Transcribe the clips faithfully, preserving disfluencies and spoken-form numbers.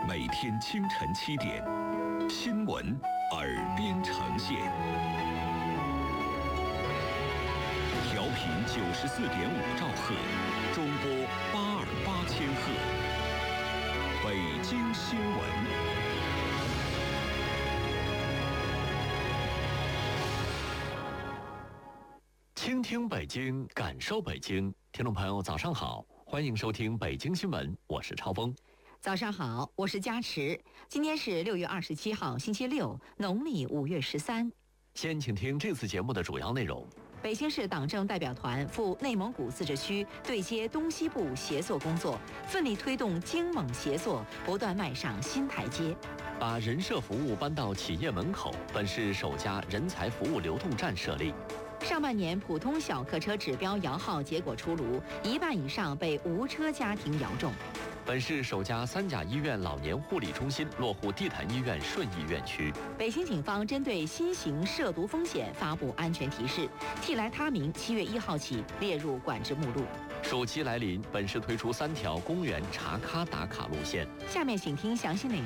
每天清晨七点，新闻耳边呈现。调频九十四点五兆赫，中波八二八千赫。北京新闻。倾听北京，感受北京。听众朋友，早上好，欢迎收听北京新闻，我是超峰。 早上好，我是佳池。今天是六月二十七号，星期六，农历五月十三。 先请听这次节目的主要内容。 北京市党政代表团赴内蒙古自治区对接东西部协作工作，奋力推动京蒙协作不断迈上新台阶。 把人社服务搬到企业门口，本市首家人才服务流动站设立。 上半年普通小客车指标摇号结果出炉，一半以上被无车家庭摇中。 本市首家三甲医院老年护理中心落户地坛医院顺义院区。 北京警方针对新型涉毒风险发布安全提示，替来他明七月一号起列入管制目录。 暑期来临，本市推出三条公园查咖打卡路线。 下面请听详细内容。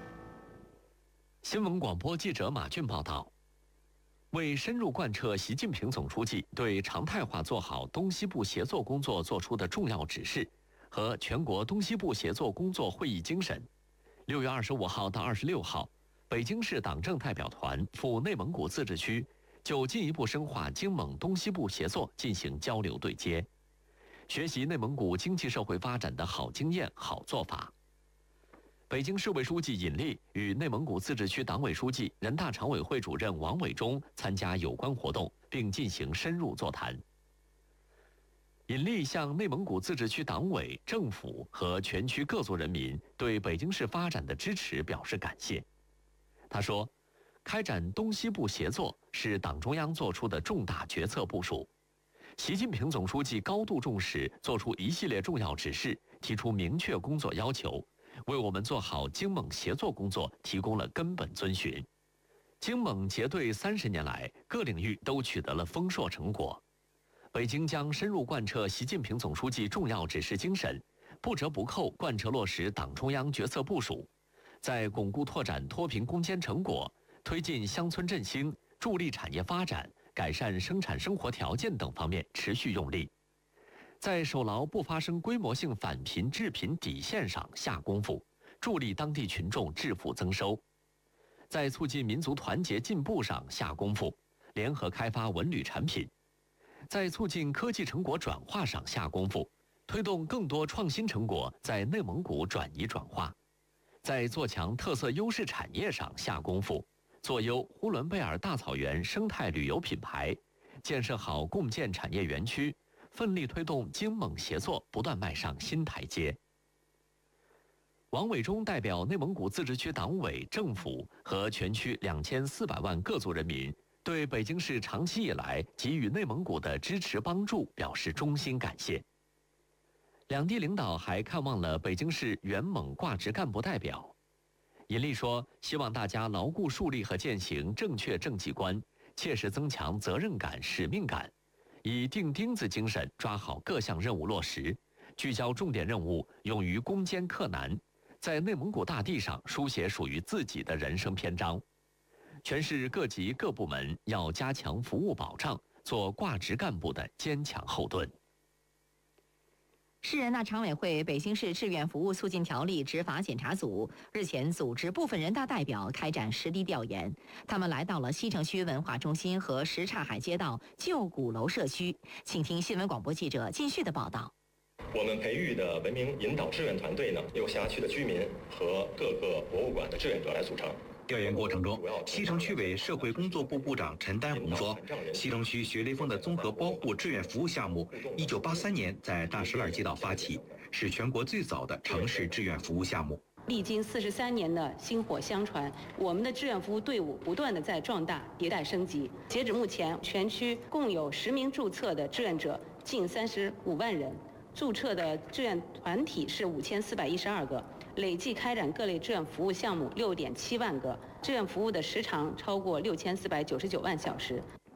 新闻广播记者马俊报道。为深入贯彻习近平总书记对常态化做好东西部协作工作作出的重要指示和全国东西部协作工作会议精神，六月二十五号到二十六号，北京市党政代表团赴内蒙古自治区，就进一步深化京蒙东西部协作进行交流对接，学习内蒙古经济社会发展的好经验、好做法。北京市委书记尹力与内蒙古自治区党委书记、人大常委会主任王伟忠参加有关活动，并进行深入座谈。尹力向内蒙古自治区党委、政府和全区各族人民对北京市发展的支持表示感谢。他说，开展东西部协作是党中央作出的重大决策部署，习近平总书记高度重视，作出一系列重要指示，提出明确工作要求，为我们做好京蒙协作工作提供了根本遵循。京蒙结对三十年来，各领域都取得了丰硕成果。北京将深入贯彻习近平总书记重要指示精神，不折不扣贯彻落实党中央决策部署，在巩固拓展脱贫攻坚成果、推进乡村振兴、助力产业发展、改善生产生活条件等方面持续用力，在守牢不发生规模性反贫致贫底线上下功夫，助力当地群众致富增收；在促进民族团结进步上下功夫，联合开发文旅产品；在促进科技成果转化上下功夫，推动更多创新成果在内蒙古转移转化；在做强特色优势产业上下功夫，做优呼伦贝尔大草原生态旅游品牌，建设好共建产业园区，奋力推动京蒙协作不断迈上新台阶。王伟忠代表内蒙古自治区党委、政府和全区两千四百万各族人民对北京市长期以来给予内蒙古的支持帮助表示衷心感谢。两地领导还看望了北京市原蒙挂职干部代表。尹力说，希望大家牢固树立和践行正确政绩观，切实增强责任感、使命感，以钉钉子精神抓好各项任务落实，聚焦重点任务，勇于攻坚克难，在内蒙古大地上书写属于自己的人生篇章。全市各级各部门要加强服务保障，做挂职干部的坚强后盾。 市人大常委会北京市志愿服务促进条例执法检查组日前组织部分人大代表开展实地调研，他们来到了西城区文化中心和什刹海街道旧鼓楼社区。请听新闻广播记者靳旭的报道。 我们培育的文明引导志愿团队呢，由辖区的居民和各个博物馆的志愿者来组成。 调研过程中，西城区委社会工作部部长陈丹红说，西城区学雷锋的综合包护志愿服务项目，一九八三年在大石栏街道发起，是全国最早的城市志愿服务项目。 历经四十三年的薪火相传，我们的志愿服务队伍不断的在壮大、迭代升级。截止目前，全区共有十名注册的志愿者，近三十五万人。注册的志愿团体是五千四百一十二个，累计开展各类志愿服务项目六点七万个，志愿服务的时长超过六千四百九十九万小时。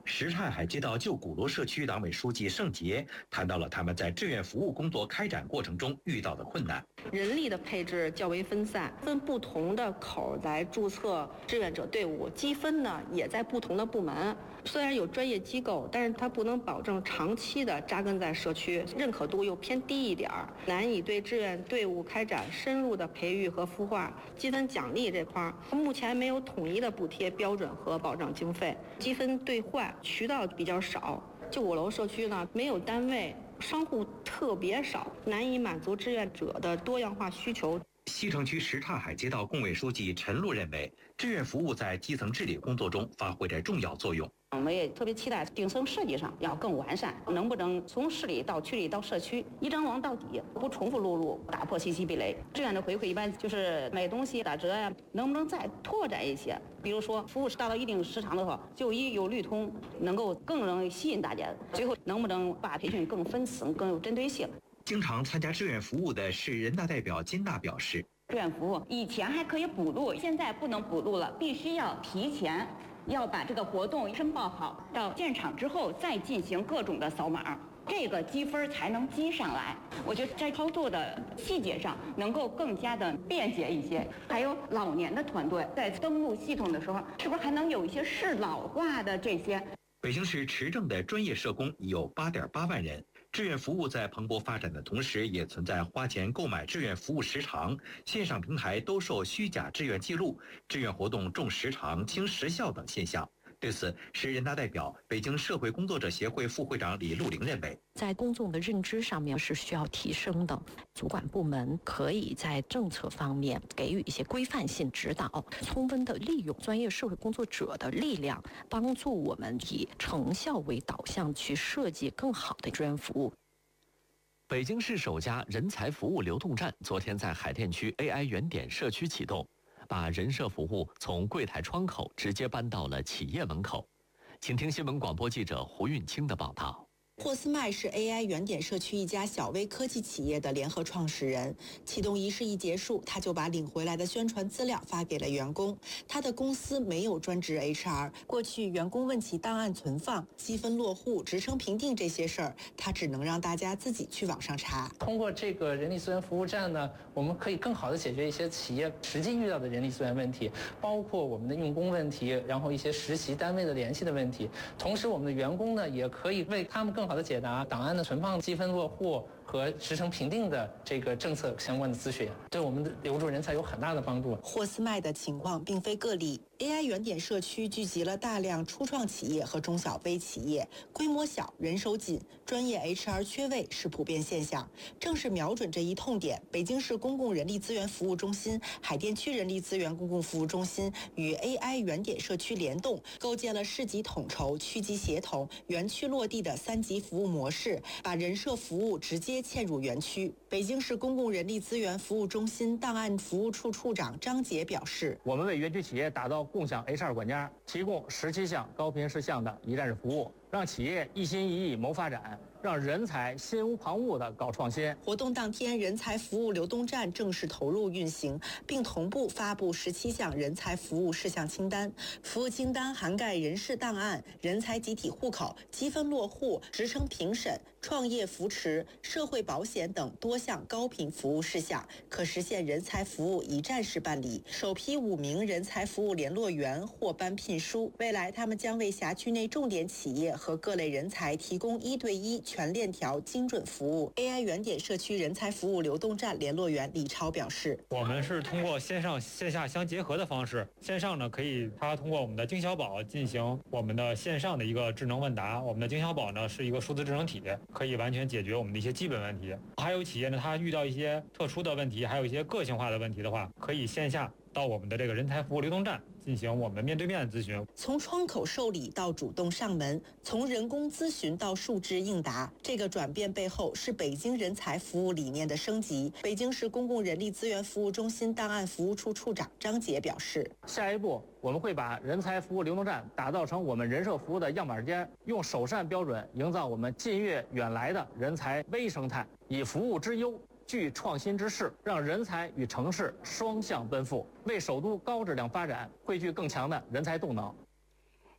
什刹海街道旧鼓楼社区党委书记盛杰谈到了他们在志愿服务工作开展过程中遇到的困难。 人力的配置较为分散，分不同的口来注册志愿者队伍，积分呢也在不同的部门。虽然有专业机构，但是它不能保证长期的扎根在社区，认可度又偏低一点儿，难以对志愿队伍开展深入的培育和孵化。积分奖励这块，目前没有统一的补贴标准和保障经费，积分兑换渠道比较少。旧鼓楼社区呢，没有单位，商户特别少，难以满足志愿者的多样化需求。 西城区什刹海街道共委书记陈璐认为，志愿服务在基层治理工作中发挥着重要作用。 我们也特别期待顶层设计上要更完善，能不能从市里到区里到社区一张网到底，不重复录入，打破信息壁垒。志愿的回馈一般就是买东西打折呀，能不能再拓展一些？比如说服务达到一定时长的话，就医有绿通，能够更能吸引大家。最后能不能把培训更分层、更有针对性？ 经常参加志愿服务的市人大代表金大表示， 志愿服务以前还可以补录，现在不能补录了，必须要提前要把这个活动申报好，到现场之后再进行各种的扫码，这个积分才能积上来。我觉得在操作的细节上能够更加的便捷一些。还有老年的团队在登录系统的时候，是不是还能有一些适老化的这些？ 北京市持证的专业社工已有八点八万人。志愿服务在蓬勃发展的同时，也存在花钱购买志愿服务时长、线上平台兜售虚假志愿记录、志愿活动重时长轻时效等现象。对此，市人大代表、北京社会工作者协会副会长李路玲认为， 在公众的认知上面是需要提升的。主管部门可以在政策方面给予一些规范性指导，充分的利用专业社会工作者的力量，帮助我们以成效为导向去设计更好的志愿服务。 北京市首家人才服务流动站昨天在海淀区 A I 原点社区启动，把人社服务从柜台窗口直接搬到了企业门口。请听新闻广播记者胡运清的报道。 霍斯迈是 A I 原点社区一家小微科技企业的联合创始人。启动仪式一结束，他就把领回来的宣传资料发给了员工。他的公司没有专职 H R， 过去员工问起档案存放、积分落户、职称评定这些事儿，他只能让大家自己去网上查。 通过这个人力资源服务站呢，我们可以更好地解决一些企业实际遇到的人力资源问题，包括我们的用工问题，然后一些实习单位的联系的问题。同时，我们的员工呢，也可以为他们更好地解答档案的存放、积分落户和职称评定的这个政策相关的咨询，对我们的留住人才有很大的帮助。 霍斯迈的情况并非个例。A I 原点社区聚集了大量初创企业和中小微企业，规模小、人手紧，专业 H R 缺位是普遍现象。正是瞄准这一痛点，北京市公共人力资源服务中心、海淀区人力资源公共服务中心与 A I 原点社区联动，构建了市级统筹、区级协同、园区落地的三级服务模式，把人社服务直接嵌入园区。北京市公共人力资源服务中心档案服务处处长张杰表示， 我们为园区企业打造共享 H R 管家，提供十七项高频实项的一站式服务，让企业一心一意谋发展，让人才心无旁骛地搞创新。 活动当天，人才服务流动站正式投入运行，并同步发布十七项人才服务事项清单。服务清单涵盖人事档案、人才集体户口、积分落户、职称评审、创业扶持、社会保险等多项高频服务事项，可实现人才服务一站式办理。首批五名人才服务联络员获颁聘书，未来他们将为辖区内重点企业和各类人才提供一对一全链条精准服务。 A I 原点社区人才服务流动站联络员李超表示， 我们是通过线上线下相结合的方式，线上呢可以他通过我们的经小宝进行我们的线上的一个智能问答，我们的经小宝呢是一个数字智能体，可以完全解决我们的一些基本问题。还有企业呢，它遇到一些特殊的问题，还有一些个性化的问题的话，可以线下到我们的这个人才服务流动站进行我们面对面的咨询。 从窗口受理到主动上门，从人工咨询到数字应答，这个转变背后是北京人才服务理念的升级。北京市公共人力资源服务中心档案服务处处长张杰表示， 下一步我们会把人才服务流动站打造成我们人社服务的样板间，用首善标准营造我们近悦远来的人才微生态，以服务之优具创新之势，让人才与城市双向奔赴，为首都高质量发展汇聚更强的人才动能。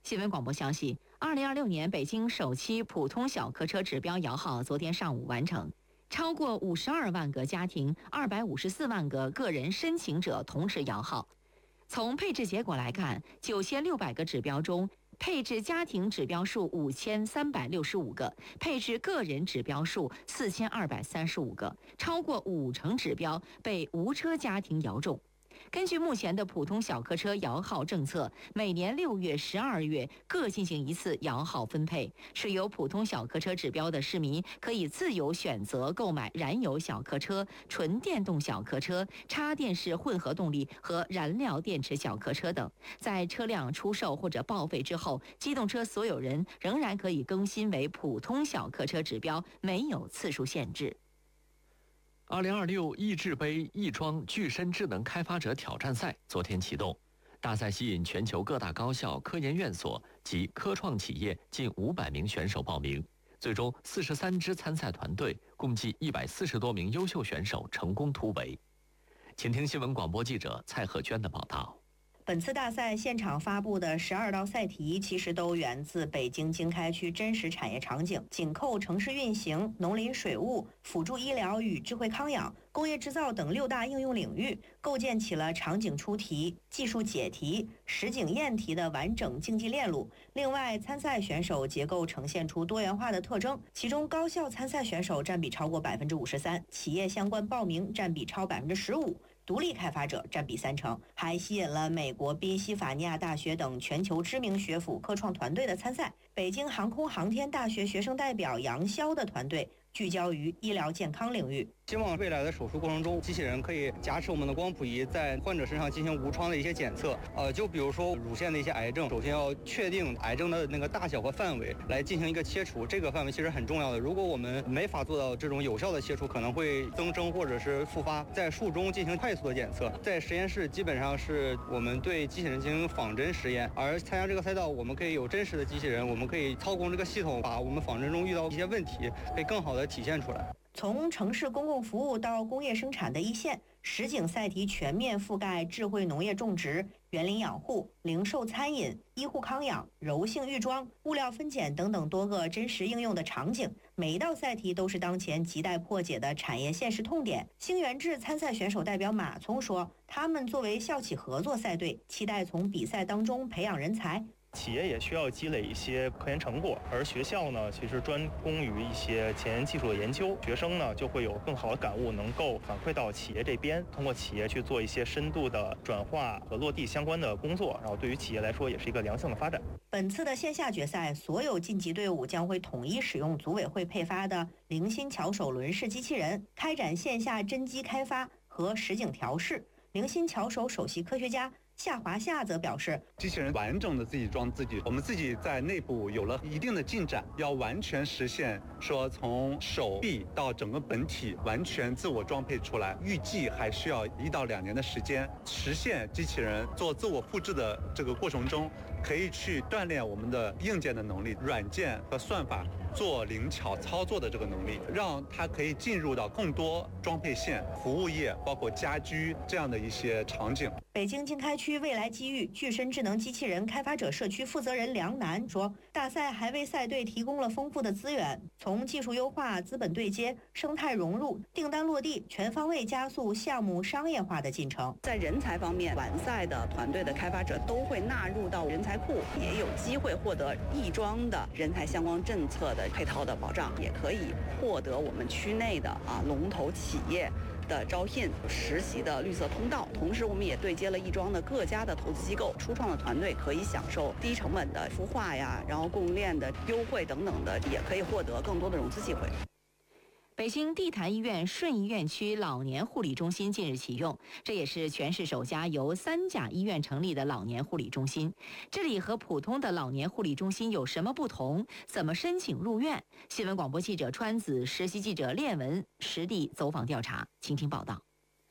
新闻广播消息，二零二六年北京首期普通小客车指标摇号昨天上午完成，超过五十二万个家庭、二百五十四万个个人申请者同时摇号。从配置结果来看，九千六百个指标中，配置家庭指标数五千三百六十五个，配置个人指标数四千二百三十五个，超过五成指标被无车家庭摇中。根据目前的普通小客车摇号政策，每年六月、十二月各进行一次摇号分配。持有普通小客车指标的市民可以自由选择购买燃油小客车、纯电动小客车、插电式混合动力和燃料电池小客车等。在车辆出售或者报废之后，机动车所有人仍然可以更新为普通小客车指标，没有次数限制。 二零二六易智杯亦庄具身智能开发者挑战赛昨天启动，大赛吸引全球各大高校、科研院所及科创企业近五百名选手报名，最终四十三支参赛团队共计一百四十多名优秀选手成功突围。请听新闻广播记者蔡鹤娟的报道。 本次大赛现场发布的十二道赛题，其实都源自北京经开区真实产业场景，紧扣城市运行、农林水务、辅助医疗与智慧康养、工业制造等六大应用领域，构建起了场景出题、技术解题、实景验题的完整竞技链路。另外，参赛选手结构呈现出多元化的特征，其中高校参赛选手占比超过百分之五十三，企业相关报名占比超百分之十五。独立开发者占比三成，还吸引了美国宾夕法尼亚大学等全球知名学府科创团队的参赛。北京航空航天大学学生代表杨潇的团队聚焦于医疗健康领域， 希望未来的手术过程中，机器人可以夹持我们的光谱仪，在患者身上进行无创的一些检测。呃，就比如说乳腺的一些癌症，首先要确定癌症的那个大小和范围，来进行一个切除。这个范围其实很重要的。如果我们没法做到这种有效的切除，可能会增生或者是复发。在术中进行快速的检测，在实验室基本上是我们对机器人进行仿真实验。而参加这个赛道，我们可以有真实的机器人，我们可以操控这个系统，把我们仿真中遇到一些问题，可以更好的体现出来。 从城市公共服务到工业生产的一线，实景赛题全面覆盖智慧农业种植、园林养护、零售餐饮、医护康养、柔性预装、物料分拣等等多个真实应用的场景。每一道赛题都是当前亟待破解的产业现实痛点。星源智参赛选手代表马聪说，他们作为校企合作赛队，期待从比赛当中培养人才。 企业也需要积累一些科研成果，而学校呢，其实专攻于一些前沿技术的研究，学生呢就会有更好的感悟，能够反馈到企业这边，通过企业去做一些深度的转化和落地相关的工作，然后对于企业来说也是一个良性的发展。 本次的线下决赛，所有晋级队伍将会统一使用组委会配发的零星巧手轮式机器人，开展线下真机开发和实景调试。零星巧手首席科学家夏华夏则表示， 机器人完整的自己装自己，我们自己在内部有了一定的进展，要完全实现说从手臂到整个本体完全自我装配出来，预计还需要一到两年的时间，实现机器人做自我复制的这个过程中，可以去锻炼我们的硬件的能力，软件和算法做灵巧操作的这个能力，让它可以进入到更多装配线、服务业，包括家居这样的一些场景。 北京经开区未来机遇具身智能机器人开发者社区负责人梁楠说，大赛还为赛队提供了丰富的资源，从技术优化、资本对接、生态融入、订单落地，全方位加速项目商业化的进程。 在人才方面，完赛的团队的开发者都会纳入到人才库，也有机会获得亦庄的人才相关政策的配套的保障，也可以获得我们区内的啊龙头企业的招聘、实习的绿色通道。同时，我们也对接了亦庄的各家的投资机构，初创的团队可以享受低成本的孵化呀，然后供应链的优惠等等的，也可以获得更多的融资机会。 北京地坛医院顺义院区老年护理中心近日启用，这也是全市首家由三甲医院成立的老年护理中心。这里和普通的老年护理中心有什么不同？怎么申请入院？新闻广播记者川子、实习记者练文实地走访调查，请听报道。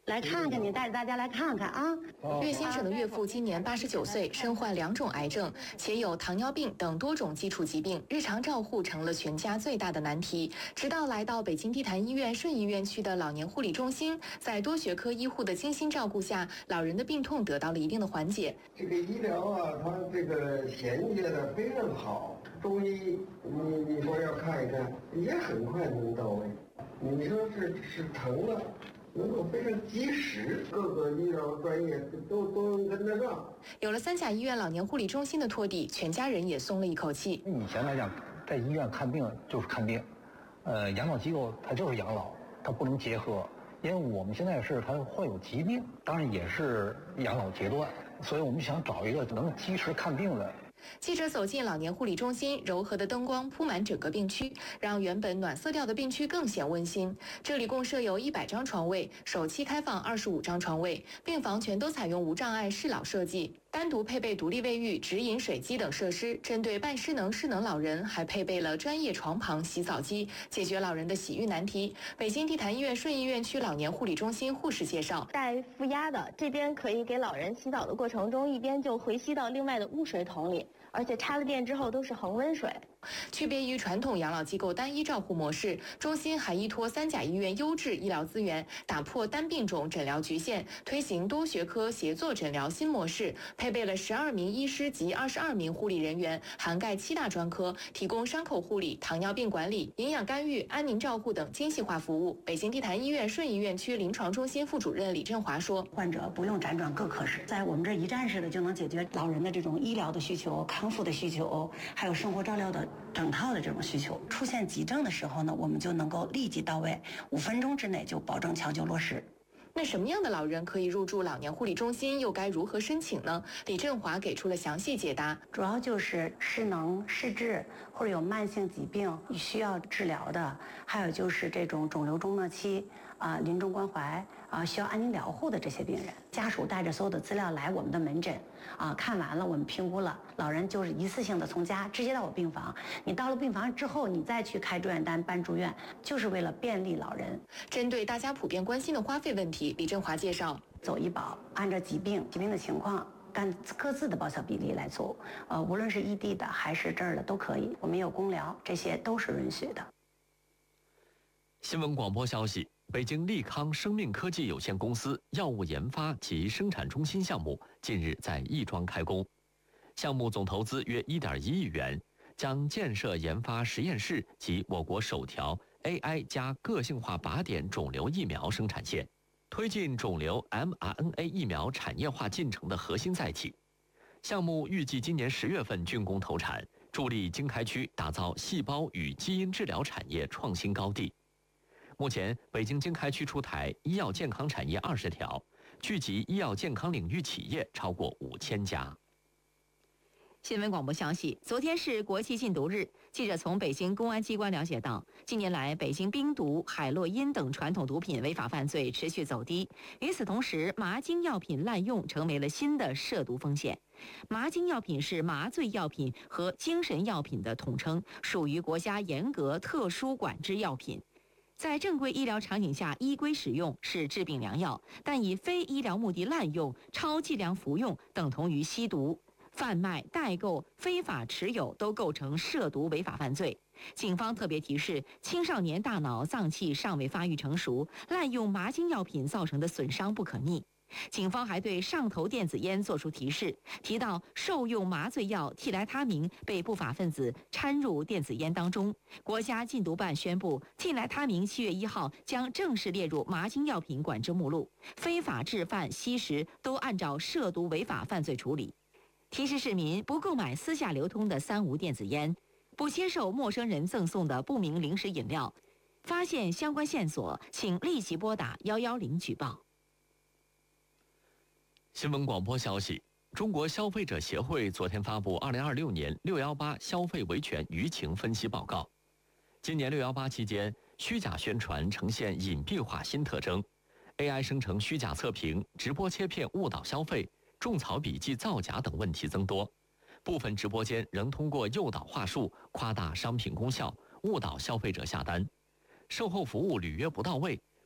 来看看你，带着大家来看看啊。 岳先生的岳父今年八十九岁，身患两种癌症，且有糖尿病等多种基础疾病，日常照护成了全家最大的难题。直到来到北京地坛医院顺义院区的老年护理中心，在多学科医护的精心照顾下，老人的病痛得到了一定的缓解。 这个医疗啊，它这个衔接的非常好。中医，你你说要看一看，也很快能到位。你说是是疼了。能够非常及时，各个医疗专业都都能跟得上。 有了三甲医院老年护理中心的托底，全家人也松了一口气。 以前来讲，在医院看病就是看病，呃，养老机构它就是养老，它不能结合，因为我们现在是它患有疾病，当然也是养老阶段，所以我们想找一个能及时看病的。 记者走进老年护理中心，柔和的灯光铺满整个病区，让原本暖色调的病区更显温馨。这里共设有一百张床位，首期开放二十五张床位，病房全都采用无障碍适老设计，单独配备独立卫浴、直饮水机等设施。针对半失能、失能老人，还配备了专业床旁洗澡机，解决老人的洗浴难题。北京地坛医院顺义院区老年护理中心护士介绍， 带负压的，这边可以给老人洗澡的过程中，一边就回吸到另外的污水桶里。而且插了电之后都是恒温水。 区别于传统养老机构单一照护模式，中心还依托三甲医院优质医疗资源，打破单病种诊疗局限，推行多学科协作诊疗新模式，配备了十二名医师及二十二名护理人员，涵盖七大专科，提供伤口护理、糖尿病管理、营养干预、安宁照护等精细化服务。北京地坛医院顺义院区临床中心副主任李振华说：“ 患者不用辗转各科室，在我们这一站式的就能解决老人的这种医疗的需求、康复的需求，还有生活照料的整套的这种需求。出现急症的时候呢，我们就能够立即到位，五分钟之内就保证抢救落实。” 那什么样的老人可以入住老年护理中心，又该如何申请呢？李振华给出了详细解答。 主要就是失能、失智或者有慢性疾病需要治疗的，还有就是这种肿瘤终末期啊、临终关怀啊、需要安宁疗护的这些病人，家属带着所有的资料来我们的门诊啊，看完了我们评估了，老人就是一次性的从家直接到我病房。你到了病房之后，你再去开住院单办住院，就是为了便利老人。 针对大家普遍关心的花费问题，李振华介绍， 走医保按照疾病疾病的情况，按各自的报销比例来做，呃，无论是异地的还是这儿的都可以。我们有公疗，这些都是允许的。 新闻广播消息：北京利康生命科技有限公司药物研发及生产中心项目近日在亦庄开工，项目总投资约一点一亿元，将建设研发实验室及我国首条 A I 加个性化靶点肿瘤疫苗生产线，推进肿瘤 M R N A 疫苗产业化进程的核心载体。项目预计今年十月份竣工投产，助力经开区打造细胞与基因治疗产业创新高地。目前，北京经开区出台医药健康产业二十条，聚集医药健康领域企业超过五千家。 新闻广播消息：昨天是国际禁毒日。记者从北京公安机关了解到，近年来北京冰毒、海洛因等传统毒品违法犯罪持续走低。与此同时，麻精药品滥用成为了新的涉毒风险。麻精药品是麻醉药品和精神药品的统称，属于国家严格特殊管制药品。在正规医疗场景下依规使用是治病良药，但以非医疗目的滥用、超剂量服用等同于吸毒。贩卖、代购、非法持有都构成涉毒违法犯罪。警方特别提示，青少年大脑脏器尚未发育成熟，滥用麻精药品造成的损伤不可逆。警方还对上头电子烟作出提示，提到受用麻醉药替来他明被不法分子掺入电子烟当中。国家禁毒办宣布，替来他明七月一号将正式列入麻精药品管制目录，非法制贩、吸食都按照涉毒违法犯罪处理。提示市民不购买私下流通的三无电子烟，不接受陌生人赠送的不明零食饮料。发现相关线索，请立即拨打一一零举报。 新闻广播消息：中国消费者协会昨天发布二零二六年六一八消费维权舆情分析报告。今年六一八期间，虚假宣传呈现隐蔽化新特征 ，A I 生成虚假测评、直播切骗误导消费、种草笔记造假等问题增多。部分直播间仍通过诱导话术夸大商品功效，误导消费者下单。售后服务履约不到位，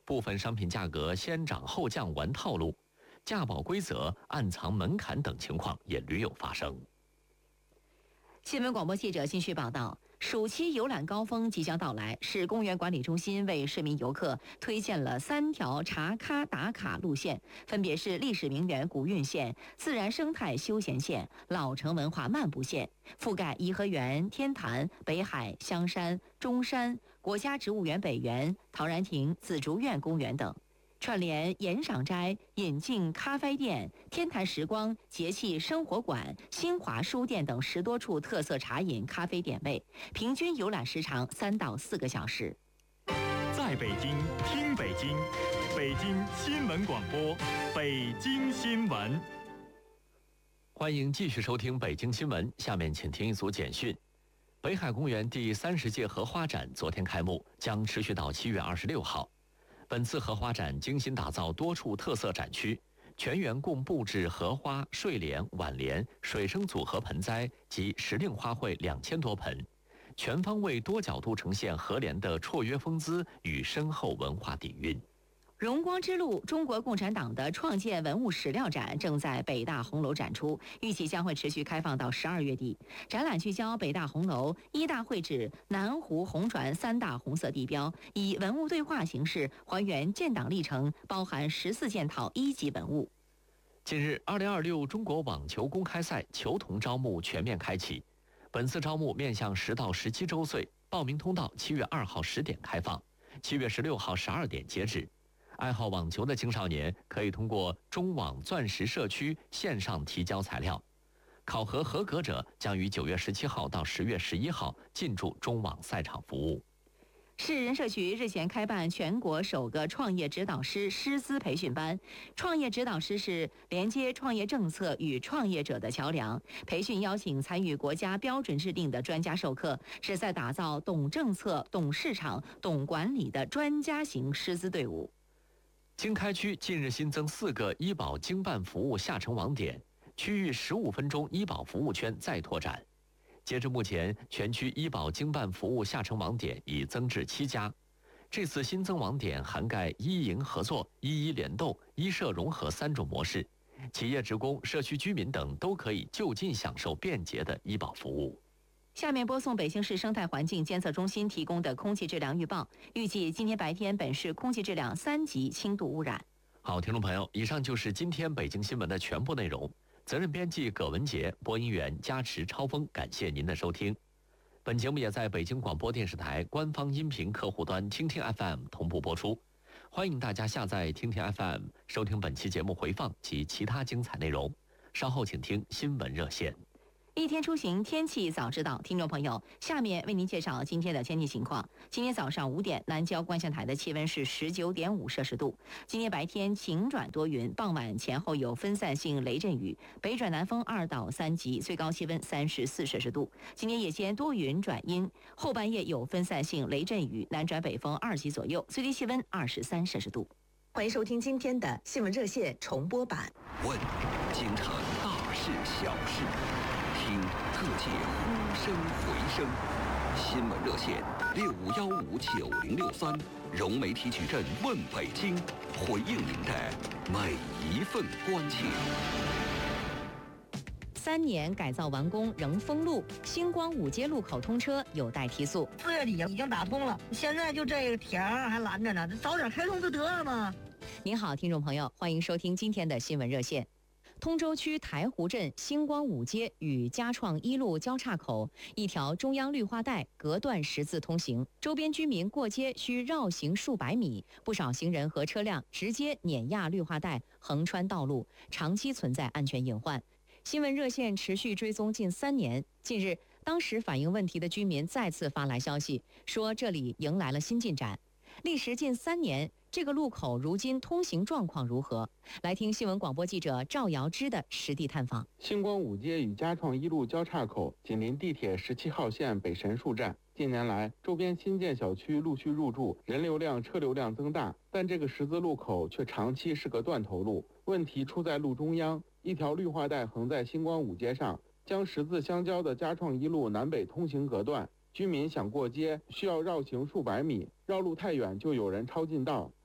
部分商品价格先涨后降玩套路、价保规则暗藏门槛等情况也屡有发生。 新闻广播记者继续报道。暑期游览高峰即将到来，市公园管理中心为市民游客推荐了三条查咖打卡路线，分别是历史名园古运线、自然生态休闲线、老城文化漫步线，覆盖颐和园、天坛、北海、香山、中山、国家植物园北园、陶然亭、紫竹院公园等。串联岩赏斋、引进咖啡店、天坛时光、节气生活馆、新华书店等十多处特色茶饮咖啡点位，平均游览时长三到四个小时。 在北京听北京，北京新闻广播，北京新闻。 欢迎继续收听北京新闻，下面请听一组简讯。北海公园第三十届荷花展昨天开幕，将持续到七月二十六号。本次荷花展精心打造多处特色展区，全园共布置荷花、睡莲、挽莲、水生组合盆栽及时令花卉两千多盆，全方位多角度呈现荷莲的绰约风姿与深厚文化底蕴。 荣光之路中国共产党的创建文物史料展正在北大红楼展出，预计将会持续开放到十二月底。展览聚焦北大红楼一大会址南湖红船三大红色地标，以文物对话形式还原建党历程，包含十四件套一级文物。 近日，二零二六中国网球公开赛球童招募全面开启，本次招募面向十到十七周岁，报名通道七月二号十点开放，七月十六号十二点截止。爱好网球的青少年可以通过中网钻石社区线上提交材料，考核合格者将于九月十七号到十月十一号进驻中网赛场服务。 市人社局日前开办全国首个创业指导师师资培训班，创业指导师是连接创业政策与创业者的桥梁。培训邀请参与国家标准制定的专家授课，是在打造懂政策、懂市场、懂管理的专家型师资队伍。 经开区近日新增四个医保经办服务下沉网点，区域十五分钟医保服务圈再拓展。截至目前，全区医保经办服务下沉网点已增至七家。这次新增网点涵盖医营合作、医医联动、医社融合三种模式，企业职工、社区居民等都可以就近享受便捷的医保服务。 下面播送北京市生态环境监测中心提供的空气质量预报，预计今天白天本市空气质量三级轻度污染。 好，听众朋友，以上就是今天北京新闻的全部内容。责任编辑葛文杰，播音员加持超风，感谢您的收听。本节目也在北京广播电视台官方音频客户端听听 F M 同步播出，欢迎大家下载听听 F M 收听本期节目回放及其他精彩内容。稍后请听新闻热线。 一天出行，天气早知道。听众朋友，下面为您介绍今天的天气情况。今天早上五点，南郊观象台的气温是十九点五摄氏度。今天白天晴转多云，傍晚前后有分散性雷阵雨，北转南风二到三级，最高气温三十四摄氏度。今天夜间多云转阴，后半夜有分散性雷阵雨，南转北风二级左右，最低气温二十三摄氏度。 欢迎收听今天的新闻热线重播版。 问京城大事小事，听各界呼声回声。新闻热线六五幺五九零六三，融媒体矩阵问北京，回应您的每一份关切。 三年改造完工仍封路，星光五街路口通车有待提速。 四月底已经打通了，现在就这个铁儿还拦着呢，早点开通就得了嘛。 您好，听众朋友，欢迎收听今天的新闻热线。通州区台湖镇星光五街与嘉创一路交叉口一条中央绿化带隔断十字通行，周边居民过街需绕行数百米，不少行人和车辆直接碾压绿化带，横穿道路，长期存在安全隐患。新闻热线持续追踪近三年，近日，当时反映问题的居民再次发来消息，说这里迎来了新进展。历时近三年，这个路口如今通行状况如何？来听新闻广播记者赵瑶芝的实地探访。 星光五街与嘉创一路交叉口紧邻地铁十七号线北神树站。近年来，周边新建小区陆续入驻，人流量、车流量增大，但这个十字路口却长期是个断头路。问题出在路中央，一条绿化带横在星光五街上，将十字相交的嘉创一路南北通行隔断。居民想过街需要绕行数百米，绕路太远就有人超近道。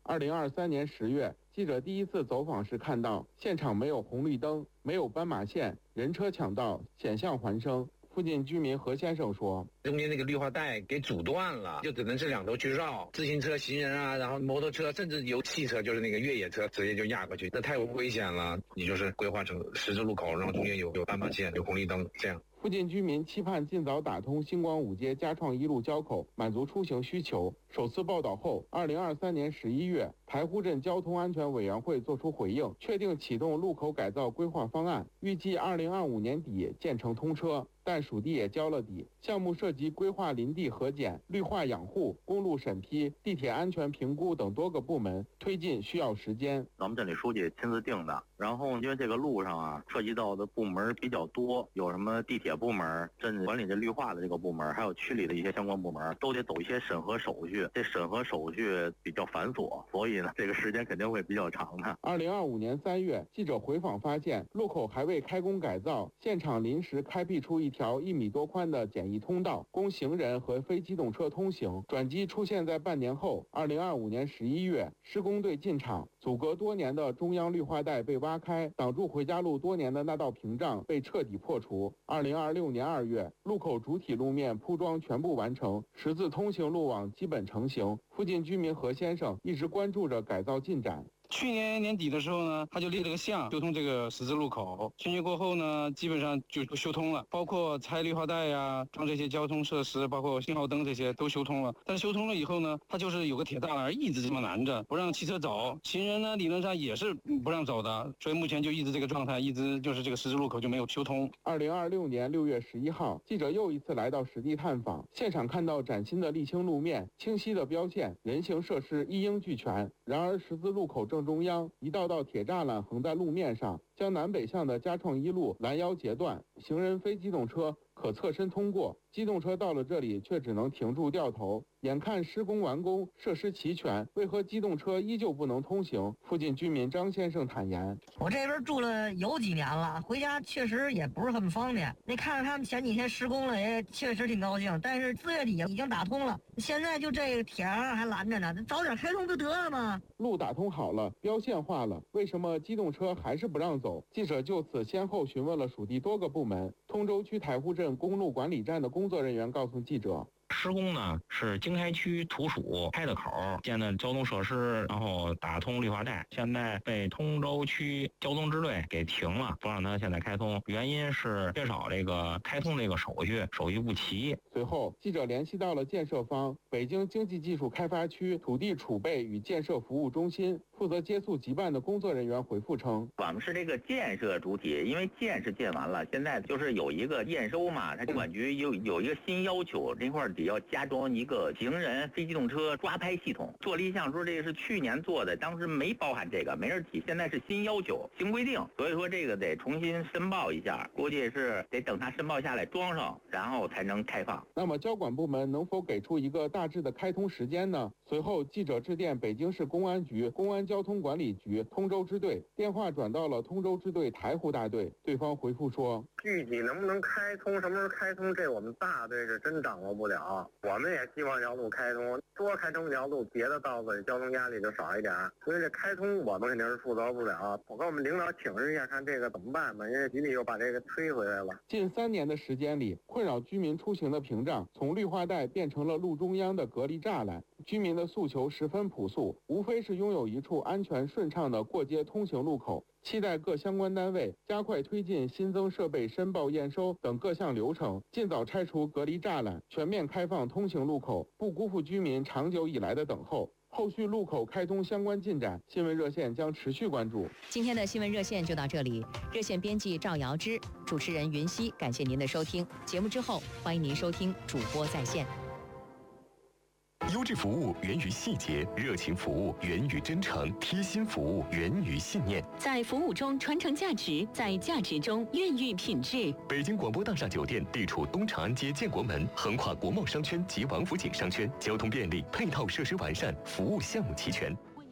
二零二三年十月，记者第一次走访时看到，现场没有红绿灯，没有斑马线，人车抢道，险象环生。附近居民何先生说：“ 中间那个绿化带给阻断了，就只能是两头去绕，自行车、行人啊，然后摩托车，甚至有汽车，就是那个越野车，直接就压过去，那太危险了。你就是规划成十字路口，然后中间有有斑马线、有红绿灯，这样。” 附近居民期盼尽早打通星光五街嘉创一路交口，满足出行需求。首次报道后，二零二三年十一月，台湖镇交通安全委员会作出回应，确定启动路口改造规划方案，预计二零二五年底建成通车。但属地也交了底，项目涉及规划林地核检、绿化养护、公路审批、地铁安全评估等多个部门，推进需要时间。 咱们镇里书记亲自定的，然后因为这个路上啊，涉及到的部门比较多，有什么地铁部门、镇管理这绿化的这个部门，还有区里的一些相关部门，都得走一些审核手续。这审核手续比较繁琐，所以呢，这个时间肯定会比较长的。 二零二五年三月，记者回访发现，路口还未开工改造，现场临时开辟出一条一米多宽的简易通道，供行人和非机动车通行。转机出现在半年后，二零二五年十一月，施工队进场，阻隔多年的中央绿化带被挖开，挡住回家路多年的那道屏障被彻底破除。二零二六年二月，路口主体路面铺装全部完成，十字通行路网基本成型。附近居民何先生一直关注着改造进展。 去年年底的时候呢，他就立了个项，修通这个十字路口。春节过后呢，基本上就修通了，包括拆绿化带呀、装这些交通设施，包括信号灯这些都修通了。但是修通了以后呢，它就是有个铁栅栏一直这么拦着，不让汽车走。行人呢，理论上也是不让走的，所以目前就一直这个状态，一直就是这个十字路口就没有修通。 二零二六年六月十一号，记者又一次来到实地探访，现场看到崭新的沥青路面、清晰的标线，人行设施一应俱全。然而十字路口正中央，一道道铁栅栏横在路面上，将南北向的嘉创一路拦腰截断，行人非机动车可侧身通过，机动车到了这里却只能停住掉头。眼看施工完工，设施齐全，为何机动车依旧不能通行？附近居民张先生坦言：“ 我这边住了有几年了，回家确实也不是很方便。那看着他们前几天施工了，也确实挺高兴。但是四月底已经打通了，现在就这个铁栏还拦着呢，早点开通不得了吗？ 路打通好了，标线画了，为什么机动车还是不让走？”记者就此先后询问了属地多个部门。通州区台湖镇公路管理站的工作人员告诉记者：“ 施工呢是经开区土属开的口，建的交通设施，然后打通绿化带，现在被通州区交通支队给停了，不让它现在开通，原因是缺少这个开通这个手续，手续不齐。” 随后，记者联系到了建设方北京经济技术开发区土地储备与建设服务中心，负责接触急办的工作人员回复称：“ 我们是这个建设主体，因为建是建完了，现在就是有一个验收嘛，它管局有有一个新要求，这块得要加装一个行人、非机动车抓拍系统。做了一项说这个是去年做的，当时没包含这个，没人提，现在是新要求、新规定，所以说这个得重新申报一下，估计是得等它申报下来装上，然后才能开放。 那么交管部门能否给出一个大致的开通时间呢？随后，记者致电北京市公安局公安交通管理局通州支队，电话转到了通州支队台湖大队，对方回复说：“ 具体能不能开通，什么时候开通，这我们大队是真掌握不了。我们也希望这条路开通，多开通这条路，别的道路交通压力就少一点。所以这开通我们肯定是负责不了。我跟我们领导请示一下，看这个怎么办吧，因为局里又把这个推回来了。” 近三年的时间里，困扰居民出行的屏障从绿化带变成了路中央的隔离栅栏。居民的诉求十分朴素，无非是拥有一处安全顺畅的过街通行路口，期待各相关单位加快推进新增设备申报验收等各项流程，尽早拆除隔离栅栏，全面开放通行路口，不辜负居民长久以来的等候。后续路口开通相关进展，新闻热线将持续关注。 今天的新闻热线就到这里，热线编辑赵瑶芝，主持人云熙，感谢您的收听。节目之后，欢迎您收听主播在线。 优质服务源于细节，热情服务源于真诚，贴心服务源于信念。 在服务中传承价值，在价值中孕育品质。 北京广播大厦酒店地处东长安街建国门，横跨国贸商圈及王府井商圈，交通便利，配套设施完善，服务项目齐全。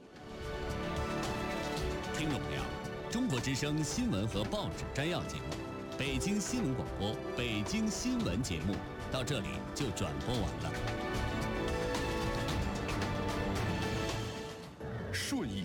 听众朋友，中国之声新闻和报纸摘要节目，北京新闻广播北京新闻节目到这里就转播完了。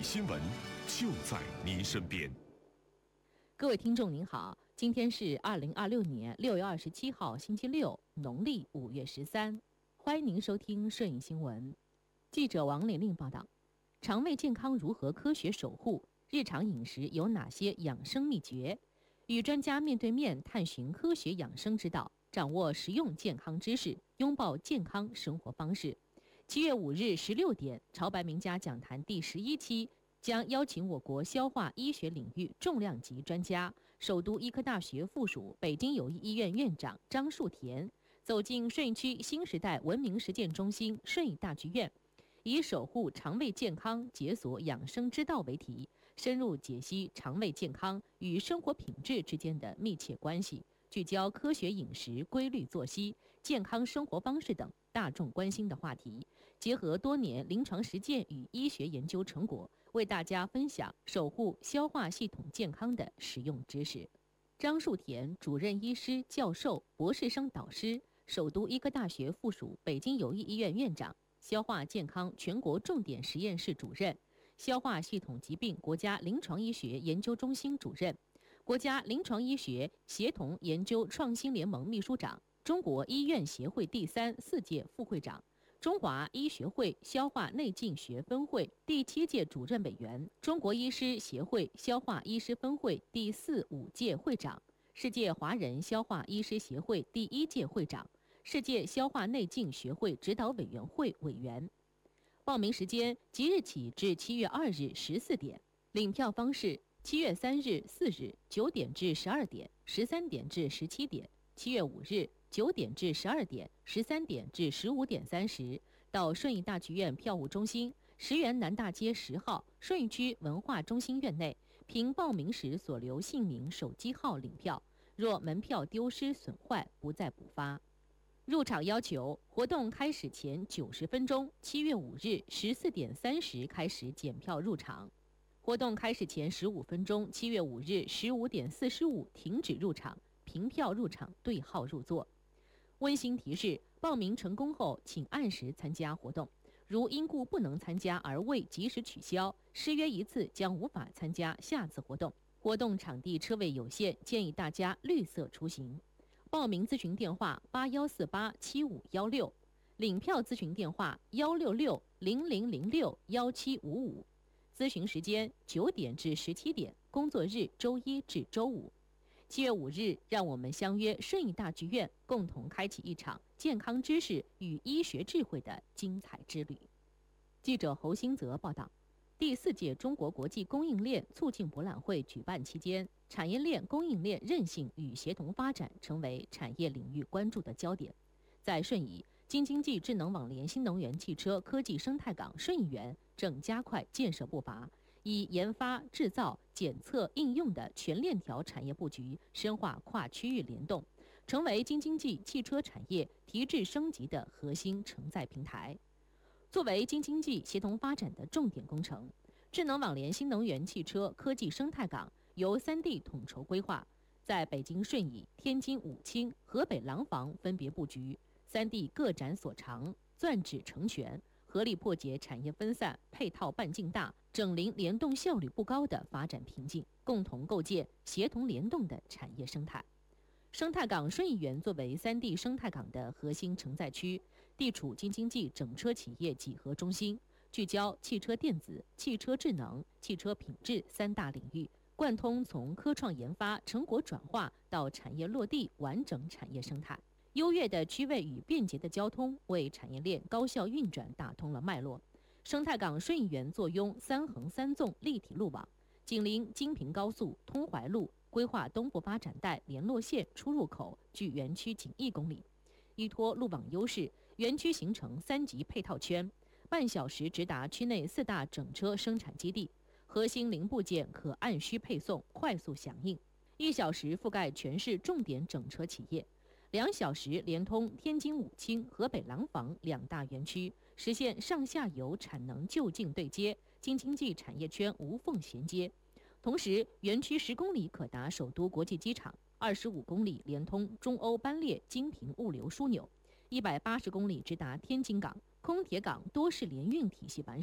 新闻就在您身边。 各位听众您好，今天是二零二六年六月二十七号星期六，农历五月十三，欢迎您收听摄影新闻。记者王玲玲报道，肠胃健康如何科学守护？日常饮食有哪些养生秘诀？与专家面对面探寻科学养生之道，掌握实用健康知识，拥抱健康生活方式。七月五日十六点，朝白名家讲坛第十一期将邀请我国消化医学领域重量级专家、首都医科大学附属北京友谊医院院长张树田，走进顺义区新时代文明实践中心顺义大剧院，以守护肠胃健康、解锁养生之道为题，深入解析肠胃健康与生活品质之间的密切关系，聚焦科学饮食、规律作息、健康生活方式等大众关心的话题，结合多年临床实践与医学研究成果，为大家分享守护消化系统健康的实用知识。张树田，主任医师、教授、博士生导师，首都医科大学附属北京友谊医院院长，消化健康全国重点实验室主任，消化系统疾病国家临床医学研究中心主任，国家临床医学协同研究创新联盟秘书长，中国医院协会第三、四届副会长，中华医学会消化内镜学分会第七届主任委员，中国医师协会消化医师分会第四、五届会长，世界华人消化医师协会第一届会长，世界消化内镜学会指导委员会委员。报名时间即日起至七月二日十四点，领票方式：七月三日、四日九点至十二点，十三点至十七点；七月五日九点至十二点，十三点至十五点三十，到顺义大剧院票务中心，石园南大街十号顺义区文化中心院内，凭报名时所留姓名、手机号领票。若门票丢失损坏，不再补发。入场要求：活动开始前九十分钟，七月五日十四点三十开始检票入场；活动开始前十五分钟，七月五日十五点四十五停止入场，凭票入场，对号入座。温馨提示：报名成功后，请按时参加活动。如因故不能参加而未及时取消，失约一次将无法参加下次活动。活动场地车位有限，建议大家绿色出行。报名咨询电话：八幺四八七五幺六，领票咨询电话：幺六六零零零六幺七五五。咨询时间：九点至十七点，工作日周一至周五。七月五日，让我们相约顺义大剧院，共同开启一场健康知识与医学智慧的精彩之旅。记者侯新泽报道，第四届中国国际供应链促进博览会举办期间，产业链供应链韧性与协同发展成为产业领域关注的焦点。在顺义，京津冀智能网联新能源汽车科技生态港顺义园正加快建设步伐，以研发、制造、检测、应用的全链条产业布局，深化跨区域联动，成为京津冀汽车产业提质升级的核心承载平台。作为京津冀协同发展的重点工程，智能网联新能源汽车科技生态港由三地统筹规划，在北京顺义、天津武清、河北廊坊分别布局，三地各展所长，攥指成拳，合力破解产业分散、配套半径大、整零联动效率不高的发展瓶颈，共同构建协同联动的产业生态。生态港顺义园作为三地生态港的核心承载区，地处京津冀整车企业几何中心，聚焦汽车电子、汽车智能、汽车品质三大领域，贯通从科创研发、成果转化到产业落地完整产业生态。优越的区位与便捷的交通，为产业链高效运转打通了脉络。生态港顺义园坐拥三横三纵立体路网，紧邻京平高速、通淮路，规划东部发展带联络线出入口距园区仅一公里。依托路网优势，园区形成三级配套圈，半小时直达区内四大整车生产基地，核心零部件可按需配送，快速响应；一小时覆盖全市重点整车企业，两小时连通天津武清、河北廊坊两大园区，实现上下游产能就近对接，京津冀产业圈无缝衔接。同时，园区十公里可达首都国际机场，二十五公里连通中欧班列京平物流枢纽，一百八十公里直达天津港，空铁港多式联运体系完善，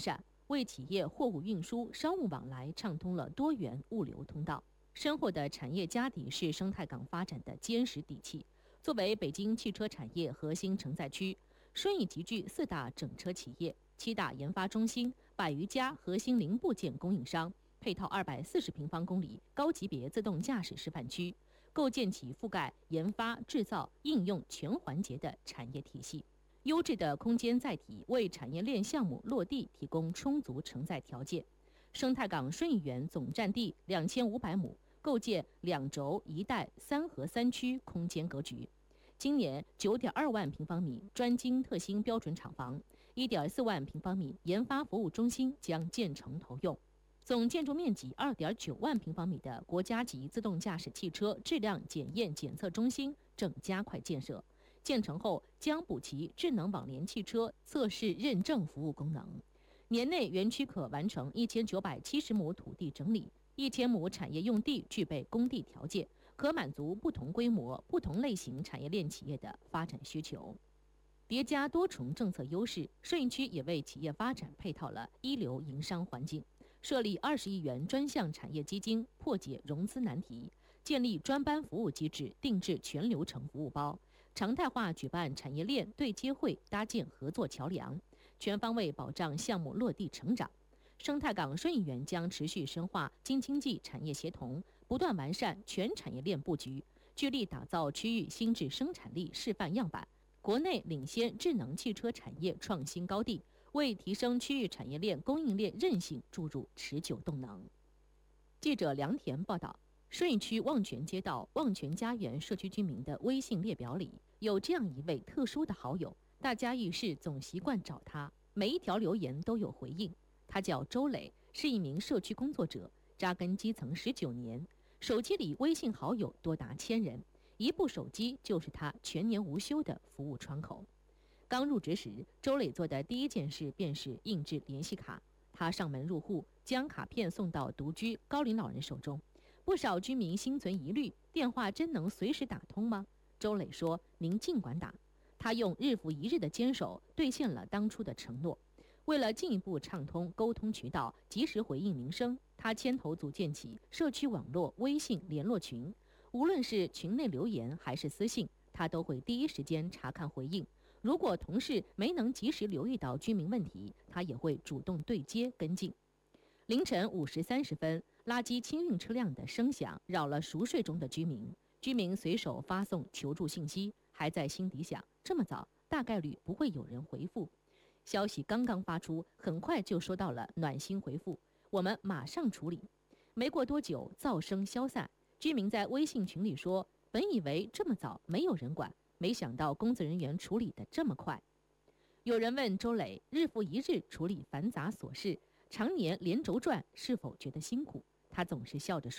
为企业货物运输、商务往来畅通了多元物流通道。深厚的产业家底是生态港发展的坚实底气。作为北京汽车产业核心承载区，顺义集聚四大整车企业、七大研发中心、百余家核心零部件供应商，配套二百四十平方公里高级别自动驾驶示范区，构建起覆盖研发、制造、应用全环节的产业体系。优质的空间载体为产业链项目落地提供充足承载条件。生态港顺义园总占地两千五百亩，构建两轴一带三合三区空间格局。今年九点二万平方米专精特新标准厂房、一点四万平方米研发服务中心将建成投用。总建筑面积二点九万平方米的国家级自动驾驶汽车质量检验检测中心正加快建设。建成后将补齐智能网联汽车测试认证服务功能。年内园区可完成一千九百七十亩土地整理，一千亩产业用地具备工地条件，可满足不同规模、不同类型产业链企业的发展需求。叠加多重政策优势，顺义区也为企业发展配套了一流营商环境，设立二十亿元专项产业基金，破解融资难题，建立专班服务机制，定制全流程服务包。常态化举办产业链对接会，搭建合作桥梁，全方位保障项目落地成长。生态港顺义园将持续深化京津冀产业协同，不断完善全产业链布局，聚力打造区域新质生产力示范样板，国内领先智能汽车产业创新高地，为提升区域产业链供应链韧性注入持久动能。记者梁田报道。顺义区望泉街道望泉家园社区居民的微信列表里，有这样一位特殊的好友，大家遇事总习惯找他，每一条留言都有回应。他叫周磊，是一名社区工作者，扎根基层十九年，手机里微信好友多达千人，一部手机就是他全年无休的服务窗口。刚入职时，周磊做的第一件事便是印制联系卡，他上门入户，将卡片送到独居高龄老人手中。不少居民心存疑虑，电话真能随时打通吗？周磊说：“您尽管打。”他用日复一日的坚守，兑现了当初的承诺。为了进一步畅通沟通渠道，及时回应民生，他牵头组建起社区网络微信联络群，无论是群内留言还是私信，他都会第一时间查看回应。如果同事没能及时留意到居民问题，他也会主动对接跟进。凌晨五时三十分，垃圾清运车辆的声响扰了熟睡中的居民，居民随手发送求助信息，还在心底想：这么早，大概率不会有人回复。消息刚刚发出，很快就收到了暖心回复，我们马上处理。没过多久，噪声消散，居民在微信群里说：本以为这么早没有人管，没想到工作人员处理得这么快。有人问周磊，日复一日处理繁杂琐事，常年连轴转，是否觉得辛苦？他总是笑着说。